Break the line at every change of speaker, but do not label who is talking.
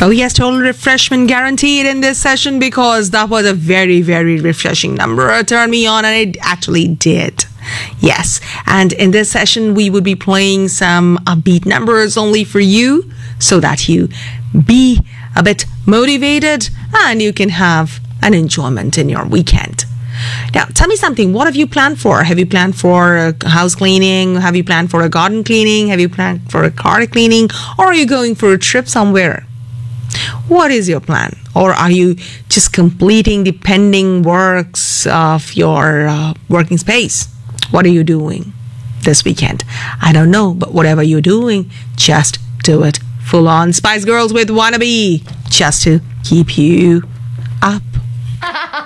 Oh yes, total refreshment guaranteed in this session because that was a very, very refreshing number. Turned me on and it actually did. Yes, and in this session we would be playing some upbeat numbers only for you so that you be a bit motivated and you can have an enjoyment in your weekend. Now, tell me something. What have you planned for? Have you planned for a house cleaning? Have you planned for a garden cleaning? Have you planned for a car cleaning? Or are you going for a trip somewhere? What is your plan? Or are you just completing the pending works of your working space? What are you doing this weekend? I don't know, but whatever you're doing, just do it full on. Spice Girls with Wannabe, just to keep you up.